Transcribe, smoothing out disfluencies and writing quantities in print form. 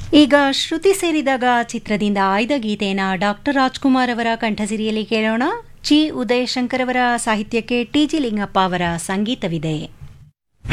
ಈಗ ಶ್ರುತಿ ಸೇರಿದಾಗ ಚಿತ್ರದಿಂದ ಆಯ್ದ ಗೀತೆಯನ್ನು ಡಾಕ್ಟರ್ ರಾಜ್ಕುಮಾರ್ ಅವರ ಕಂಠಸಿರಿಯಲ್ಲಿ ಕೇಳೋಣ. ಜಿ ಉದಯಶಂಕರ್ ಅವರ ಸಾಹಿತ್ಯಕ್ಕೆ ಟಿ ಜಿ ಲಿಂಗಪ್ಪ ಅವರ ಸಂಗೀತವಿದೆ.